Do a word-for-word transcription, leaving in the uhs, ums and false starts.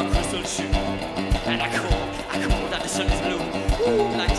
a crystal shoe. And I call, I call that the sun is blue. Ooh, like